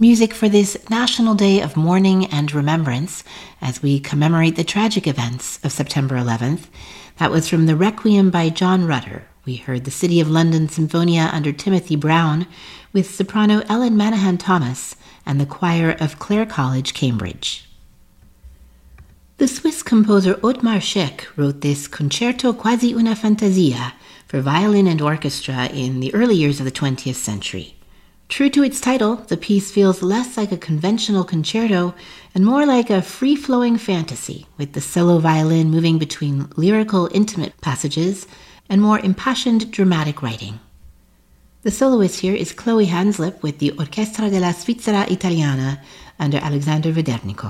Music for this National Day of Mourning and Remembrance as we commemorate the tragic events of September 11th. That was from the Requiem by John Rutter. We heard the City of London Symphonia under Timothy Brown with soprano Ellen Manahan-Thomas and the choir of Clare College, Cambridge. The Swiss composer Ottmar Scheck wrote this Concerto Quasi una Fantasia for violin and orchestra in the early years of the 20th century. True to its title, the piece feels less like a conventional concerto and more like a free-flowing fantasy, with the solo violin moving between lyrical, intimate passages and more impassioned, dramatic writing. The soloist here is Chloe Hanslip with the Orchestra della Svizzera Italiana under Alexander Vedernikov.